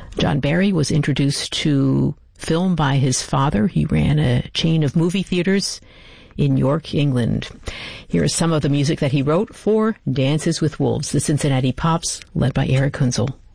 John Barry was introduced to film by his father. He ran a chain of movie theaters in York, England. Here is some of the music that he wrote for Dances with Wolves, the Cincinnati Pops, led by Eric Hunzel.